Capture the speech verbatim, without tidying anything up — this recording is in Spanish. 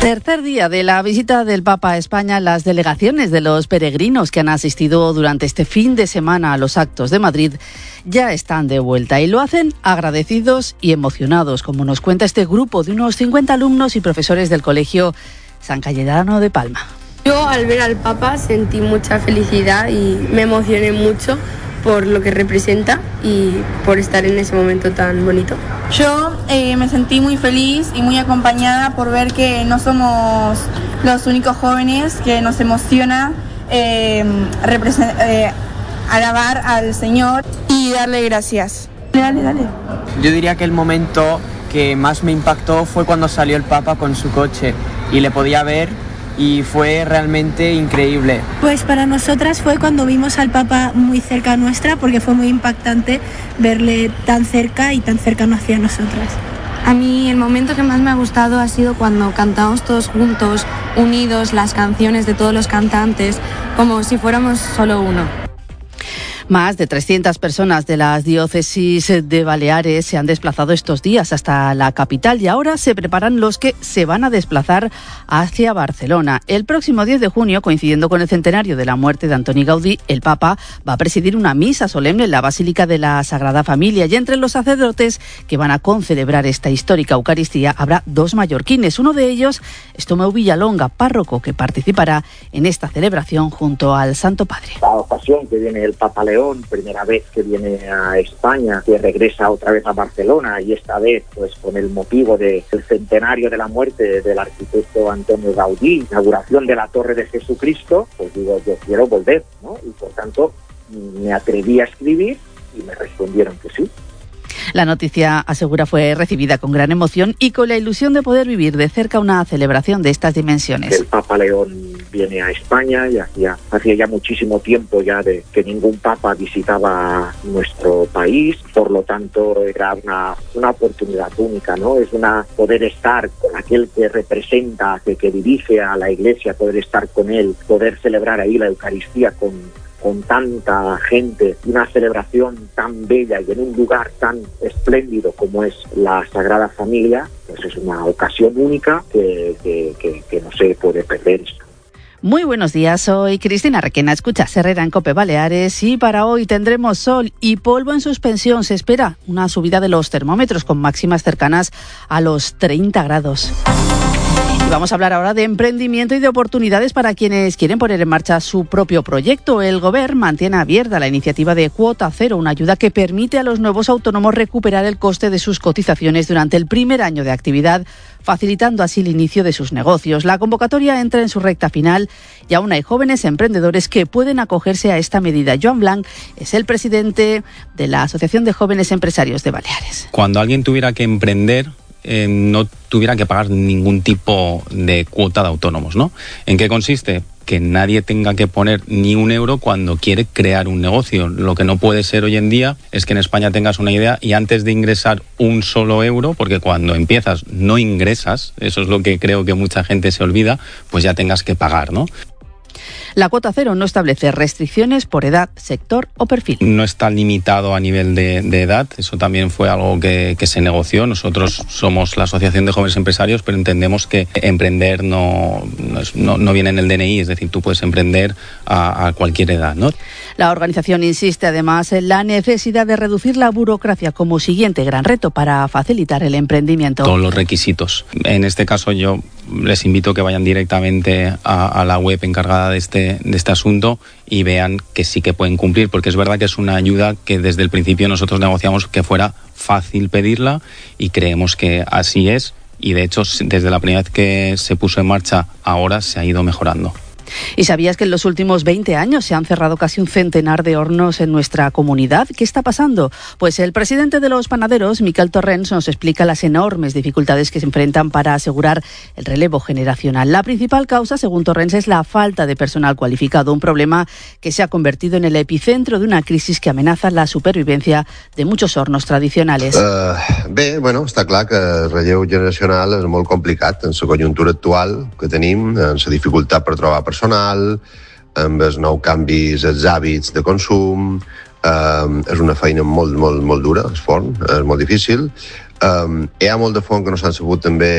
Tercer día de la visita del Papa a España. Las delegaciones de los peregrinos que han asistido durante este fin de semana a los actos de Madrid ya están de vuelta y lo hacen agradecidos y emocionados, como nos cuenta este grupo de unos cincuenta alumnos y profesores del Colegio San Cayetano de Palma. Yo al ver al Papa sentí mucha felicidad y me emocioné mucho por lo que representa y por estar en ese momento tan bonito. Yo eh, me sentí muy feliz y muy acompañada por ver que no somos los únicos jóvenes, que nos emociona eh, represent- eh, alabar al Señor y darle gracias. Dale, dale. Yo diría que el momento que más me impactó fue cuando salió el Papa con su coche y le podía ver y fue realmente increíble. Pues para nosotras fue cuando vimos al Papa muy cerca nuestra, porque fue muy impactante verle tan cerca y tan cercano hacia nosotras. A mí el momento que más me ha gustado ha sido cuando cantamos todos juntos, unidos, las canciones de todos los cantantes, como si fuéramos solo uno. Más de trescientas personas de las diócesis de Baleares se han desplazado estos días hasta la capital y ahora se preparan los que se van a desplazar hacia Barcelona. El próximo diez de junio, coincidiendo con el centenario de la muerte de Antoni Gaudí, el Papa va a presidir una misa solemne en la Basílica de la Sagrada Familia y entre los sacerdotes que van a concelebrar esta histórica Eucaristía habrá dos mallorquines. Uno de ellos es Tomeu Villalonga, párroco, que participará en esta celebración junto al Santo Padre. La ocasión que viene el Papa León, primera vez que viene a España, que regresa otra vez a Barcelona y esta vez pues con el motivo del centenario de la muerte del arquitecto Antonio Gaudí, inauguración de la Torre de Jesucristo, pues digo, yo quiero volver, ¿no? Y por tanto me atreví a escribir y me respondieron que sí. La noticia, asegura, fue recibida con gran emoción y con la ilusión de poder vivir de cerca una celebración de estas dimensiones. El Papa León viene a España y hacía, hacía ya muchísimo tiempo ya de que ningún Papa visitaba nuestro país, por lo tanto era una, una oportunidad única, ¿no? Es una poder estar con aquel que representa, que, que dirige a la Iglesia, poder estar con él, poder celebrar ahí la Eucaristía con con tanta gente, una celebración tan bella y en un lugar tan espléndido como es la Sagrada Familia, pues es una ocasión única que, que, que, que no se puede perder. Muy buenos días, soy Cristina Requena, escuchas Herrera en COPE Baleares y para hoy tendremos sol y polvo en suspensión. Se espera una subida de los termómetros con máximas cercanas a los treinta grados. Y vamos a hablar ahora de emprendimiento y de oportunidades para quienes quieren poner en marcha su propio proyecto. El Govern mantiene abierta la iniciativa de Cuota Cero, una ayuda que permite a los nuevos autónomos recuperar el coste de sus cotizaciones durante el primer año de actividad, facilitando así el inicio de sus negocios. La convocatoria entra en su recta final y aún hay jóvenes emprendedores que pueden acogerse a esta medida. Joan Blanc es el presidente de la Asociación de Jóvenes Empresarios de Baleares. Cuando alguien tuviera que emprender, Eh, no tuviera que pagar ningún tipo de cuota de autónomos, ¿no? ¿En qué consiste? Que nadie tenga que poner ni un euro cuando quiere crear un negocio. Lo que no puede ser hoy en día es que en España tengas una idea y antes de ingresar un solo euro, porque cuando empiezas no ingresas, eso es lo que creo que mucha gente se olvida, pues ya tengas que pagar, ¿no? La cuota cero no establece restricciones por edad, sector o perfil. No está limitado a nivel de, de edad, eso también fue algo que, que se negoció. Nosotros somos la Asociación de Jóvenes Empresarios, pero entendemos que emprender no, no, es, no, no viene en el D N I, es decir, tú puedes emprender a, a cualquier edad, ¿no? La organización insiste además en la necesidad de reducir la burocracia como siguiente gran reto para facilitar el emprendimiento. Todos los requisitos. En este caso yo les invito a que vayan directamente a, a la web encargada de este, de este asunto y vean que sí que pueden cumplir, porque es verdad que es una ayuda que desde el principio nosotros negociamos que fuera fácil pedirla y creemos que así es y de hecho desde la primera vez que se puso en marcha ahora se ha ido mejorando. ¿Y sabías que en los últimos veinte años se han cerrado casi un centenar de hornos en nuestra comunidad? ¿Qué está pasando? Pues el presidente de los panaderos, Miquel Torrens, nos explica las enormes dificultades que se enfrentan para asegurar el relevo generacional. La principal causa, según Torrens, es la falta de personal cualificado, un problema que se ha convertido en el epicentro de una crisis que amenaza la supervivencia de muchos hornos tradicionales. Uh, bé, bueno, està clar que el relleu generacional és molt complicat en la conjuntura actual que tenim, en la dificultat per trobar personal, amb els nous canvis als hàbits de consum. Um, és una feina molt, molt, molt dura, el forn, és molt difícil. Um, hi ha molt de forn que no s'han sabut també